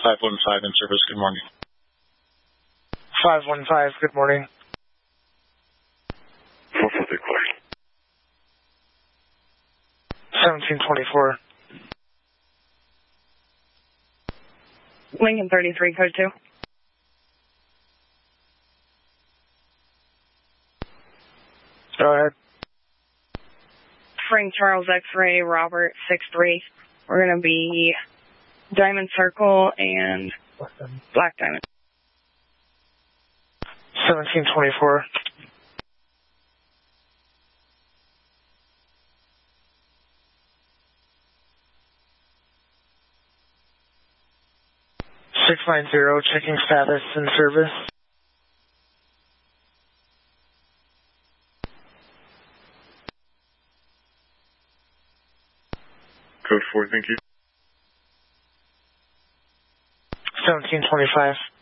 515 in service. Good morning. 515, good morning. 1724. Lincoln 33, code 2. Go ahead. Frank Charles X-Ray, Robert 63. We're going to be Diamond Circle and Black Diamond. 1724. Checking status in service. Code 4, thank you. 1725.